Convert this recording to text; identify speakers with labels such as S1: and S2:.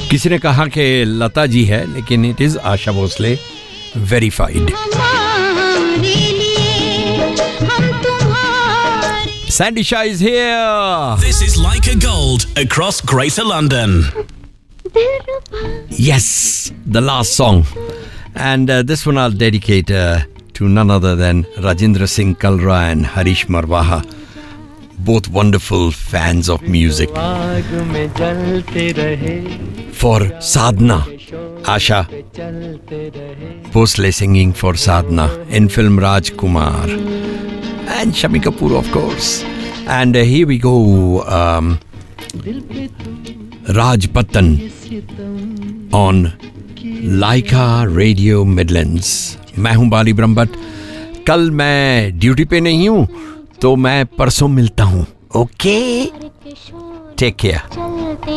S1: किसी ने कहा कि लता जी है, लेकिन it is Asha Bhosle, verified. Sandy Shah is here.
S2: This is Like a Gold across Greater London.
S1: Yes, the last song. And this one I'll dedicate to none other than Rajendra Singh Kalra and Harish Marwaha. Both wonderful fans of music. For Sadhna, Asha Bhosle singing for Sadhna in film Rajkumar. And Shami Kapoor, of course. And here we go. Raj Patan on Laika Radio Midlands. मैं हूं बाली ब्रह्मभट्ट। कल मैं duty पे नहीं हूं, तो मैं परसों मिलता हूं। Okay, take care.